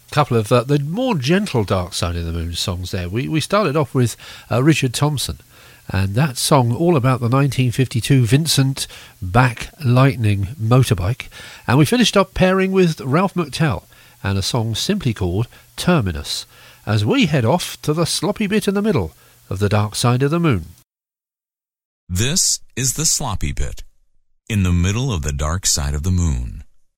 couple of the more gentle Dark Side of the Moon songs there. We started off with Richard Thompson, and that song all about the 1952 Vincent Back Lightning motorbike. And we finished up pairing with Ralph McTell and a song simply called Terminus, as we head off to the sloppy bit in the middle of the Dark Side of the Moon. This is the sloppy bit in the middle of the Dark Side of the Moon.